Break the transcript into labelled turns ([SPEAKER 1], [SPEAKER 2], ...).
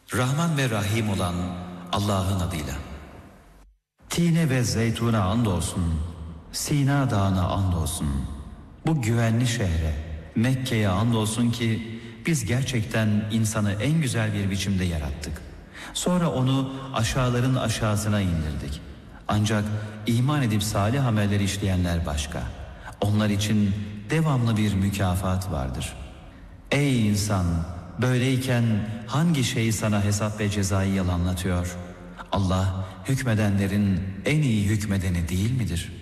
[SPEAKER 1] Rahman ve Rahim olan Allah'ın adıyla. Tine ve zeytuna andolsun, Sina Dağı'na andolsun, bu güvenli şehre, Mekke'ye andolsun ki biz gerçekten insanı en güzel bir biçimde yarattık. Sonra onu aşağıların aşağısına indirdik. Ancak iman edip salih ameller işleyenler başka. Onlar için devamlı bir mükafat vardır. Ey insan! Böyleyken hangi şey sana hesap ve cezayı yalanlatıyor? Allah hükmedenlerin en iyi hükmedeni değil midir?